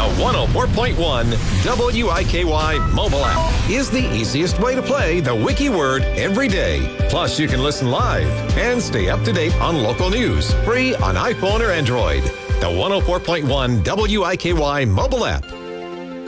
104.1 WIKY mobile app is the easiest way to play the Wiki Word every day. Plus, you can listen live and stay up to date on local news, free on iPhone or Android. The 104.1 WIKY mobile app.